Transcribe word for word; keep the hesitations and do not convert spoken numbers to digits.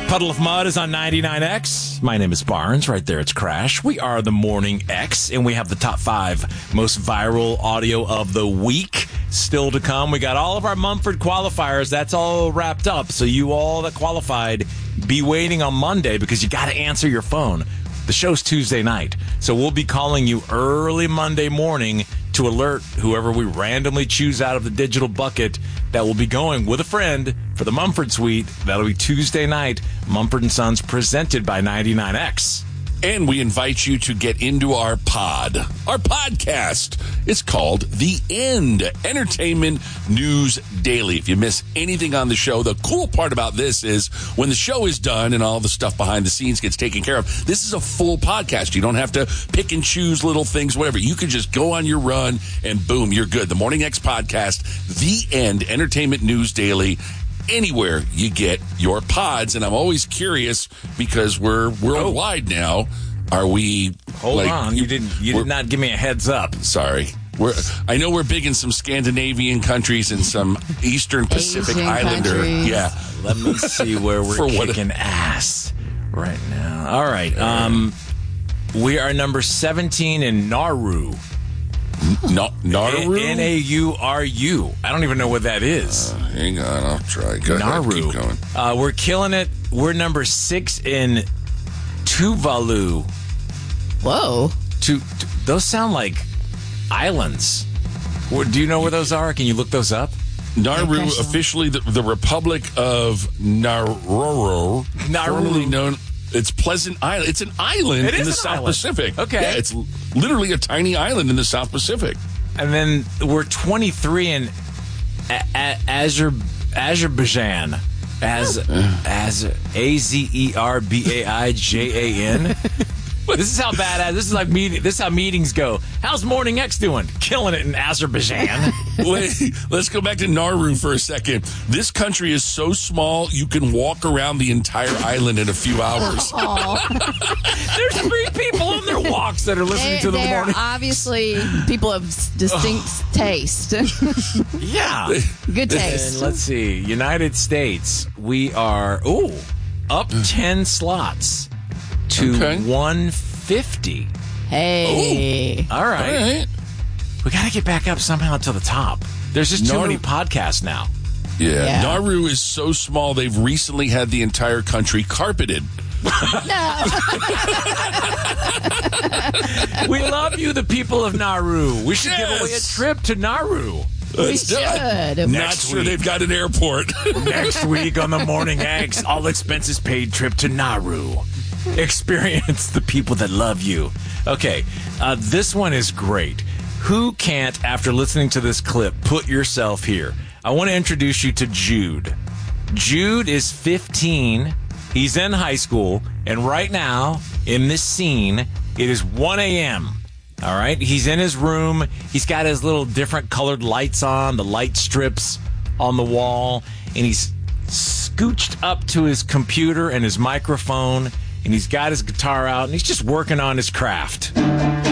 Puddle of Mud is on ninety-nine X. My name is Barnes. Right there, it's Crash. We are the Morning X, and we have the top five most viral audio of the week still to come. We got all of our Mumford qualifiers. That's all wrapped up. So you all that qualified, be waiting on Monday because you got to answer your phone. The show's Tuesday night, so we'll be calling you early Monday morning to alert whoever we randomly choose out of the digital bucket that will be going with a friend for the Mumford Suite. That'll be Tuesday night, Mumford and Sons, presented by ninety-nine X. And we invite you to get into our pod, our podcast. It's called The End, Entertainment News Daily. If you miss anything on the show, the cool part about this is when the show is done and all the stuff behind the scenes gets taken care of, this is a full podcast. You don't have to pick and choose little things, whatever. You can just go on your run and boom, you're good. The Morning X podcast, The End, Entertainment News Daily. Anywhere you get your pods, and I'm always curious because we're worldwide now. Are we? Hold like, on, you didn't. You did not give me a heads up. Sorry, we're. I know we're big in some Scandinavian countries and some Eastern Pacific Asian Islander. countries. Yeah, Let me see where we're For what- kicking ass right now. All right, um, we are number seventeen in Nauru. no, Nauru. N A U R U. I don't even know what that is. Hang on, I'll try. Go ahead, Nauru. keep going. Uh, we're killing it. We're number six in Tuvalu. Whoa. Tu- tu- those sound like islands. Where- Do you know where those are? Can you look those up? Nauru, Professional. officially the, the Republic of Nauru, Nauru. formerly known. It's Pleasant Island. It's an island It in is the an South island. Pacific. Okay. Yeah, it's literally a tiny island in the South Pacific. And then we're twenty-three in a- a- Azer- Azerbaijan. As as A Z E R B A I J A N. This is how badass. This is like meeting. This is how meetings go. How's Morning X doing? Killing it in Azerbaijan. Wait, let's go back to Nauru for a second. This country is so small, you can walk around the entire island in a few hours. There's three people on their walks that are listening They, to the they're morning. obviously people of s- distinct taste. Yeah. Good And taste. let's see. United States. We are ooh up ten slots to Okay. one fifty. Hey. All right. All right. We got to get back up somehow to the top. There's just too Nauru- many podcasts now. Yeah. Yeah. Nauru is so small, they've recently had the entire country carpeted. No. We love you, the people of Nauru. We should give away a Yes. trip to Nauru. We Let's do it. should. Not Next sure week. they've got an airport. Next week on the Morning Eggs, all expenses paid trip to Nauru. Experience the people that love you. Okay, uh, this one is great. Who can't, after listening to this clip, put yourself here? I want to introduce you to Jude. Jude is fifteen. He's in high school. And right now, in this scene, it is one a.m. All right? He's in his room. He's got his little different colored lights on, the light strips on the wall. And he's scooched up to his computer and his microphone. And he's got his guitar out. And he's just working on his craft.